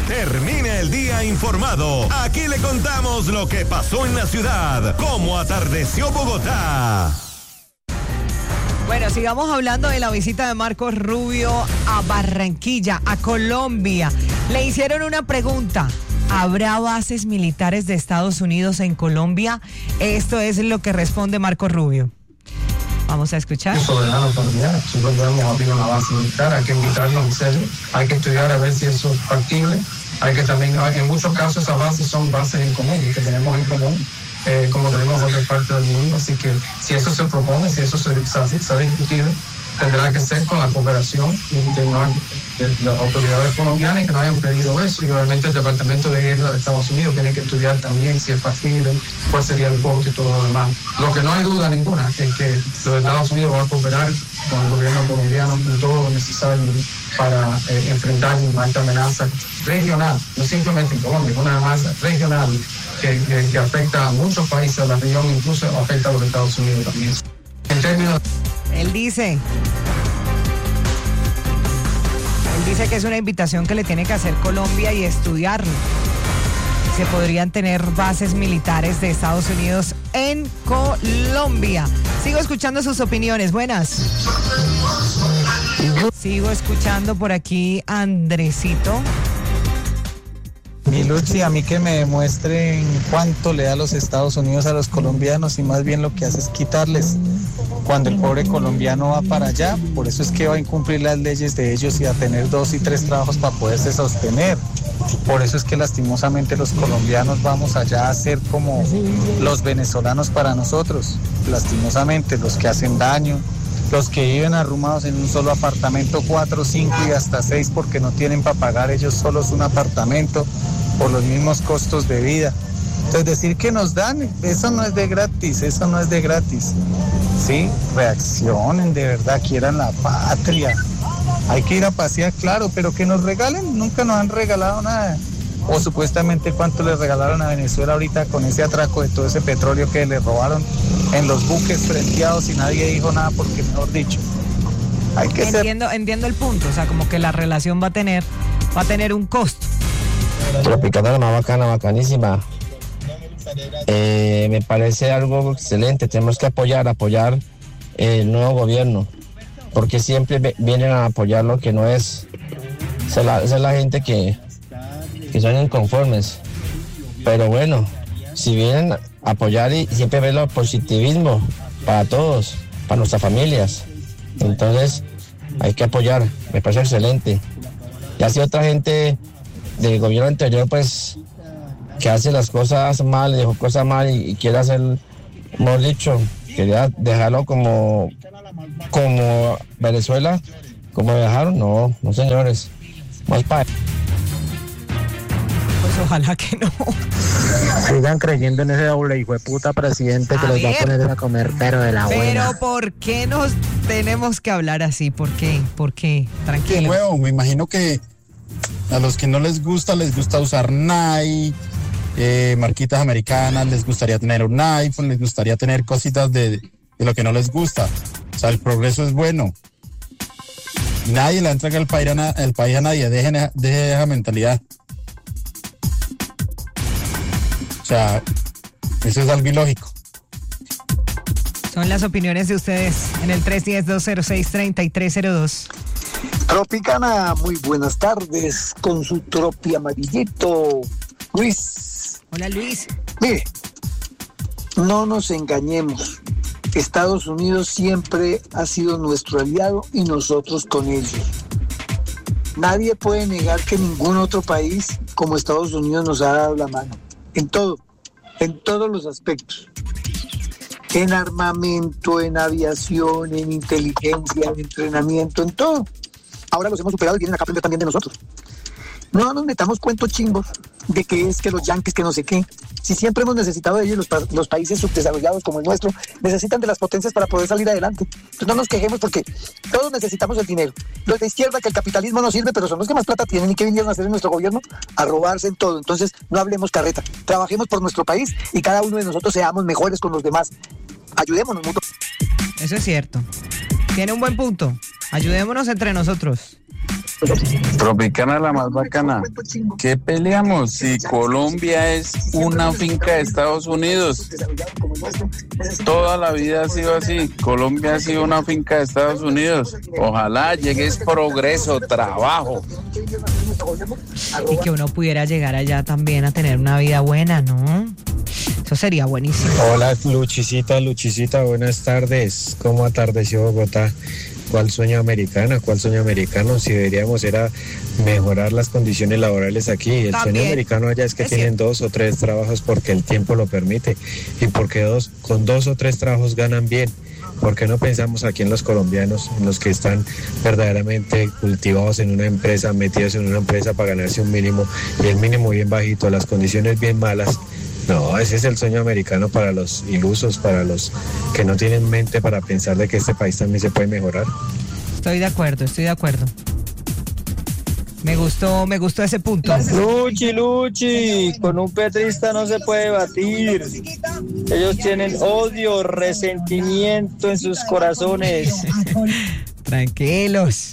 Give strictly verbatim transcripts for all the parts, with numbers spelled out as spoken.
Termine el día informado. Aquí le contamos lo que pasó en la ciudad, cómo atardeció Bogotá. Bueno, sigamos hablando de la visita de Marcos Rubio a Barranquilla, a Colombia. Le hicieron una pregunta. ¿Habrá bases militares de Estados Unidos en Colombia? Esto es lo que responde Marcos Rubio. Vamos a escuchar. Soberano colombiano, nosotros debemos abrir una base militar, hay que invitarnos en serio, hay que estudiar a ver si eso es factible, hay que también, en muchos casos esas bases son bases en común, que tenemos en común, eh, como tenemos otra parte del mundo, así que si eso se propone, si eso se, se, se ha discutido, tendrá que ser con la cooperación de, de las autoridades colombianas que nos hayan pedido eso, y obviamente el Departamento de Guerra de Estados Unidos tiene que estudiar también si es factible, cuál sería el costo y todo lo demás. Lo que no hay duda ninguna es que los Estados Unidos van a cooperar con el gobierno colombiano en todo lo necesario para eh, enfrentar una alta amenaza regional, no simplemente en Colombia, una amenaza regional que, que, que afecta a muchos países de la región, incluso afecta a los Estados Unidos también. En términos Él dice, él dice que es una invitación que le tiene que hacer Colombia y estudiarlo. Se podrían tener bases militares de Estados Unidos en Colombia. Sigo escuchando sus opiniones. Buenas. Sigo escuchando por aquí a Andresito. Mi Luchi, a mí que me demuestren cuánto le da los Estados Unidos a los colombianos y más bien lo que hace es quitarles cuando el pobre colombiano va para allá. Por eso es que va a incumplir las leyes de ellos y a tener dos y tres trabajos para poderse sostener. Por eso es que lastimosamente los colombianos vamos allá a ser como los venezolanos para nosotros. Lastimosamente los que hacen daño, los que viven arrumados en un solo apartamento, cuatro, cinco y hasta seis porque no tienen para pagar ellos solos un apartamento por los mismos costos de vida. Entonces decir que nos dan, eso no es de gratis, eso no es de gratis. Sí, reaccionen, de verdad, quieran la patria. Hay que ir a pasear, claro, pero que nos regalen, nunca nos han regalado nada. O supuestamente cuánto les regalaron a Venezuela ahorita con ese atraco de todo ese petróleo que le robaron en los buques frenteados y nadie dijo nada porque, mejor dicho, hay que entiendo, ser... Entiendo el punto, o sea, como que la relación va a tener, va a tener un costo. Tropicana, la más bacana, bacanísima. Eh, me parece algo excelente, tenemos que apoyar, apoyar el nuevo gobierno, porque siempre vienen a apoyar lo que no es. Esa es la, esa es la gente que, que son inconformes. Pero bueno, si vienen a apoyar y siempre ven el positivismo para todos, para nuestras familias, entonces hay que apoyar, me parece excelente. Y así otra gente del gobierno anterior, pues, que hace las cosas mal, dejó cosas mal y, y quiere hacer, hemos dicho, quería dejarlo como, como Venezuela, como dejaron, no, no señores, más para... Pues ojalá que no. Sigan creyendo en ese doble hijo de puta presidente que a los ver, va a poner a comer, pero de la pero buena. Pero ¿por qué nos tenemos que hablar así? ¿Por qué? ¿Por qué? Tranquilo. De nuevo, me imagino que a los que no les gusta, les gusta usar Nike, eh, marquitas americanas, les gustaría tener un iPhone, les gustaría tener cositas de, de lo que no les gusta. O sea, el progreso es bueno. Nadie le entrega el país a, na- el país a nadie, dejen, dejen esa mentalidad. O sea, eso es algo ilógico. Son las opiniones de ustedes en el tres uno cero, dos cero seis, tres tres cero dos. Tropicana, muy buenas tardes con su tropi amarillito. Luis. Hola, Luis. Mire, no nos engañemos. Estados Unidos siempre ha sido nuestro aliado y nosotros con ellos. Nadie puede negar que ningún otro país como Estados Unidos nos ha dado la mano. En todo, en todos los aspectos. En armamento, en aviación, en inteligencia, en entrenamiento, en todo. Ahora los hemos superado y vienen acá a aprender también de nosotros. No nos metamos cuentos chingos de que es que los yanquis, que no sé qué. Si siempre hemos necesitado de ellos, los, pa- los países subdesarrollados como el nuestro, necesitan de las potencias para poder salir adelante. Entonces no nos quejemos porque todos necesitamos el dinero. Los de izquierda, que el capitalismo no sirve, pero son los que más plata tienen y que vinieron a hacer en nuestro gobierno a robarse en todo. Entonces no hablemos carreta. Trabajemos por nuestro país y cada uno de nosotros seamos mejores con los demás. Ayudémonos mutuamente. Eso es cierto. Tiene un buen punto. Ayudémonos entre nosotros. Tropicana la más bacana. ¿Qué peleamos? Si Colombia es una finca de Estados Unidos. Toda la vida ha sido así. Colombia ha sido una finca de Estados Unidos. Ojalá llegues progreso, trabajo. Y que uno pudiera llegar allá también a tener una vida buena, ¿no? Eso sería buenísimo. Hola, Luchicita, Luchicita, buenas tardes. ¿Cómo atardeció Bogotá? ¿Cuál sueño americana? ¿Cuál sueño americano? Si deberíamos era mejorar las condiciones laborales aquí. El También. sueño americano allá es que Es tienen cierto. dos o tres trabajos porque el tiempo lo permite y porque dos, con dos o tres trabajos ganan bien. ¿Por qué no pensamos aquí en los colombianos, en los que están verdaderamente cultivados en una empresa, metidos en una empresa para ganarse un mínimo y el mínimo bien bajito, las condiciones bien malas? No, ese es el sueño americano para los ilusos, para los que no tienen mente para pensar de que este país también se puede mejorar. Estoy de acuerdo, estoy de acuerdo. Me gustó, me gustó ese punto. Luchi, Luchi, con un petrista no se puede batir. Ellos tienen odio, resentimiento en sus corazones. Tranquilos.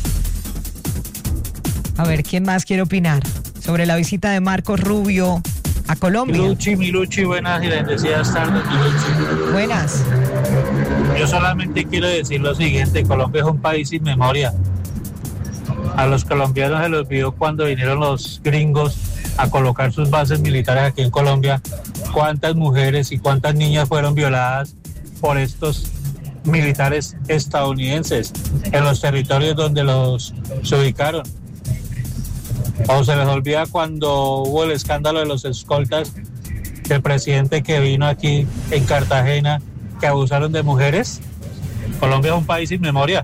A ver, ¿quién más quiere opinar sobre la visita de Marcos Rubio a Colombia? Luchi, mi Luchi, buenas y bendecidas tardes, mi Luchi. Buenas. Yo solamente quiero decir lo siguiente: Colombia es un país sin memoria. A los colombianos se les olvidó cuando vinieron los gringos a colocar sus bases militares aquí en Colombia, cuántas mujeres y cuántas niñas fueron violadas por estos militares estadounidenses en los territorios donde los se ubicaron. O se les olvida cuando hubo el escándalo de los escoltas del presidente que vino aquí en Cartagena, que abusaron de mujeres. Colombia es un país sin memoria.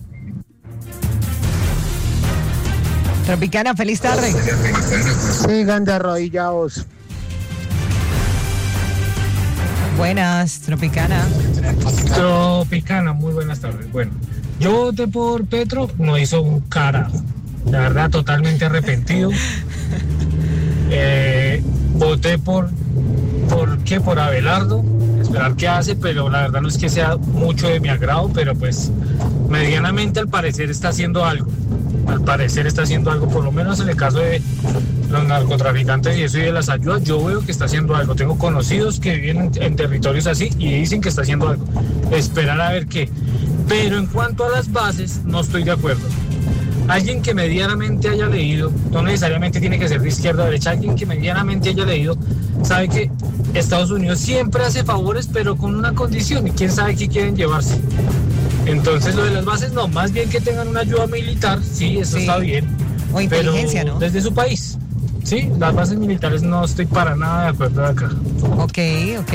Tropicana, feliz tarde. Sigan de arrodillados. Buenas, Tropicana. Tropicana, muy buenas tardes. Bueno, yo voté por Petro, no hizo un carajo. La verdad, totalmente arrepentido. Eh, voté por, ¿por qué? Por Abelardo, esperar qué hace, pero la verdad no es que sea mucho de mi agrado, pero pues medianamente al parecer está haciendo algo. Al parecer está haciendo algo, por lo menos en el caso de los narcotraficantes y eso y de las ayudas, yo veo que está haciendo algo. Tengo conocidos que viven en, en territorios así y dicen que está haciendo algo. Esperar a ver qué. Pero en cuanto a las bases, no estoy de acuerdo. Alguien que medianamente haya leído, no necesariamente tiene que ser de izquierda o derecha, alguien que medianamente haya leído, sabe que Estados Unidos siempre hace favores, pero con una condición, y quién sabe qué quieren llevarse. Entonces lo de las bases no, más bien que tengan una ayuda militar, sí, eso Sí. está bien. O inteligencia, pero ¿no? desde su país. Sí, las bases militares no estoy para nada de acuerdo de acá. Ok, ok.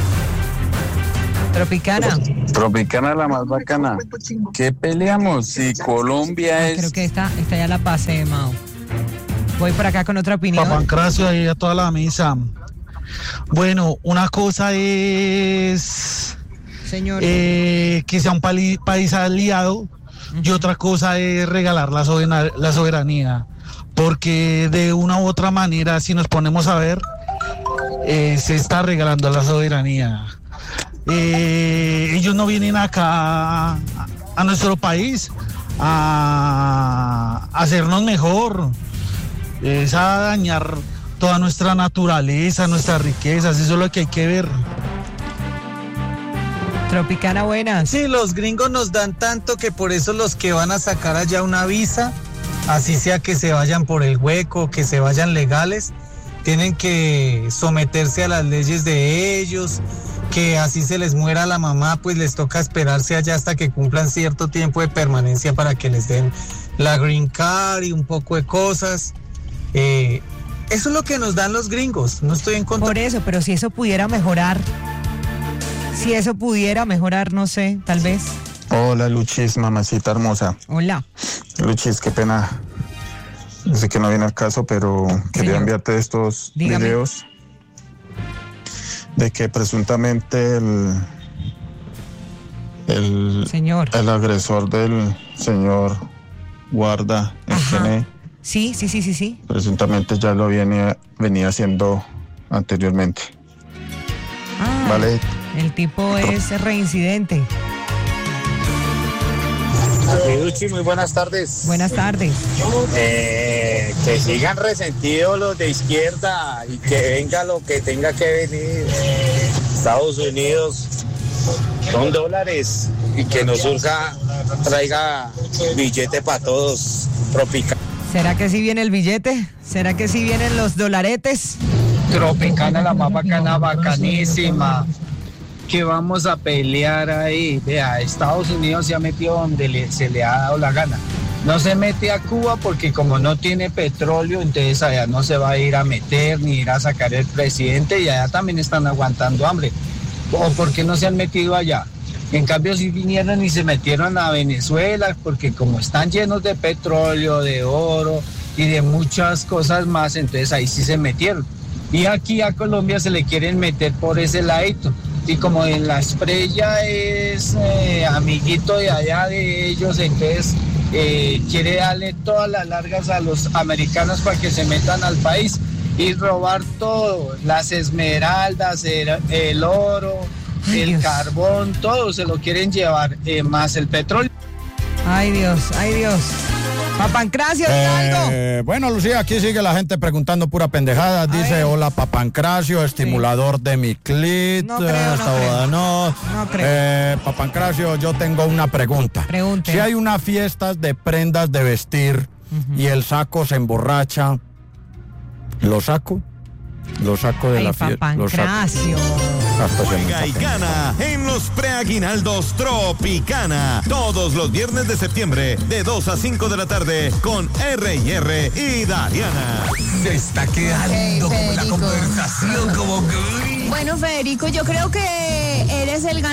Tropicana. Tropicana la más bacana. ¿Qué peleamos? Si Colombia Ay, es... creo que esta, esta ya la pasé, Mao. Voy por acá con otra opinión. Papancracio ahí a toda la misa. Bueno, una cosa es Señor. eh, que sea un pali- país aliado y otra cosa es regalar la, soberana- la soberanía. Porque de una u otra manera, si nos ponemos a ver, eh, se está regalando la soberanía. Eh, ellos no vienen acá a, a nuestro país a, a hacernos mejor, es a dañar toda nuestra naturaleza, nuestras riquezas, eso es lo que hay que ver. Tropicana, buenas. Sí, los gringos nos dan tanto que por eso los que van a sacar allá una visa, así sea que se vayan por el hueco, que se vayan legales, tienen que someterse a las leyes de ellos, que así se les muera la mamá, pues les toca esperarse allá hasta que cumplan cierto tiempo de permanencia para que les den la green card y un poco de cosas. Eh, eso es lo que nos dan los gringos, no estoy en contra. Por eso, pero si eso pudiera mejorar, si eso pudiera mejorar, no sé, tal vez. Hola Luchis, mamacita hermosa. Hola. Luchis, qué pena. Sé que no viene al caso, pero quería Señor. enviarte estos Dígame. videos de que presuntamente el, el, Señor. el agresor del señor Guarda, el Ajá. N, Sí, sí, sí, sí, sí. presuntamente ya lo viene, venía haciendo anteriormente. Ah, ¿Vale? el tipo es reincidente. Luchi, muy buenas tardes. Buenas tardes. Eh, que sigan resentidos los de izquierda y que venga lo que tenga que venir. Estados Unidos son dólares y que nos surja, traiga billete para todos, tropical. ¿Será que sí viene el billete? ¿Será que sí vienen los dolaretes? Tropicana, la más bacana, bacanísima. Que vamos a pelear ahí. Vea, Estados Unidos se ha metido donde le, se le ha dado la gana. No se mete a Cuba porque como no tiene petróleo, entonces allá no se va a ir a meter ni ir a sacar el presidente y allá también están aguantando hambre. ¿O por qué no se han metido allá? En cambio sí vinieron y se metieron a Venezuela porque como están llenos de petróleo, de oro y de muchas cosas más, entonces ahí sí se metieron. Y aquí a Colombia se le quieren meter por ese ladito. Y como en la Esprella es eh, amiguito de allá de ellos, entonces eh, quiere darle todas las largas a los americanos para que se metan al país y robar todo, las esmeraldas, el, el oro, ay, el Dios. Carbón, todo se lo quieren llevar, eh, más el petróleo. Ay Dios, ay Dios. Papancracio, eh, bueno, Lucía, aquí sigue la gente preguntando pura pendejada. Dice, ay, hola Papancracio, estimulador sí. de mi clit. No creo, esta no boda creo. no. No creo. Eh, Papancracio, yo tengo una pregunta. Pregunte. Si hay una fiesta de prendas de vestir uh-huh. y el saco se emborracha, ¿lo saco? Lo saco de ay, la fiesta. Papancracio. Juega y gana en los preaguinaldos Tropicana. Todos los viernes de septiembre, de dos a cinco de la tarde, con R y R y Dariana. Se está quedando okay, como la conversación, como que... Bueno, Federico, yo creo que eres el ganador.